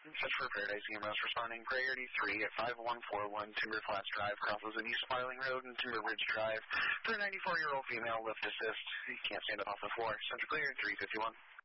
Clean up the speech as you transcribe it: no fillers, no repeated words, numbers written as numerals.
Search for Paradise EMS responding priority 3 at 5141 Timber Flats Drive, crosses in East Smiling Road and Timber Ridge Drive for a 94-year-old female, lift assist. You can't stand up off the floor. Central clear, 351.